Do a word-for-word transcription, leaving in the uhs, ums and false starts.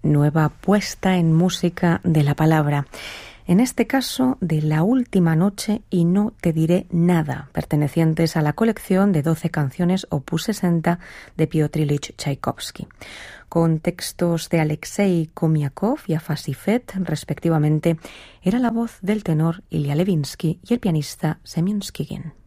nueva puesta en música de la palabra. En este caso, de La última noche y No te diré nada, pertenecientes a la colección de doce canciones opus sesenta de Piotr Ilich Tchaikovsky, con textos de Alexei Komiakov y Afasi Fet, respectivamente. Era la voz del tenor Ilya Levinsky y el pianista Semyon Skigin.